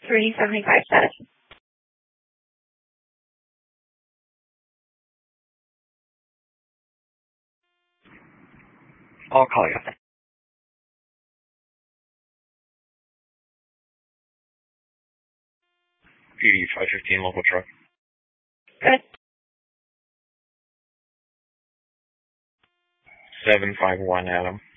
375 status. I'll call you. PD 515 local truck. Good. 751 Adam.